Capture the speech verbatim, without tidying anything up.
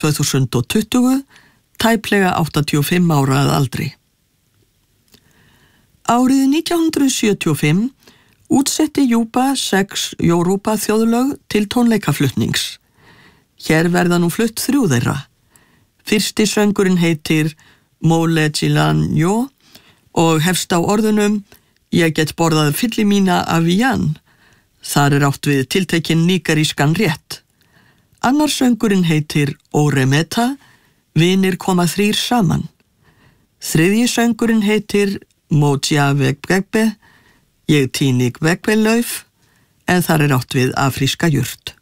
tvö þúsund tuttugu, tæplega áttatíu og fimm ára að aldri. Árið nítján hundruð sjötíu og fimm útsetti Juba sex Jóruba þjóðlög til tónleikaflutnings. Hér verða nú flutt þrjú þeirra. Fyrsti söngurinn heitir Mole Chilanyo og hefst á orðunum Ég get borðað fylli mína af Jan. Þar er átt við tiltekinn nígerískan rétt. Annar söngurinn heitir Oremeta, vinir koma þrír saman. Þriðji söngurinn heitir Moja Vegbegbe, ég tíni Vegbelauf, en þar er átt við afríska jurt.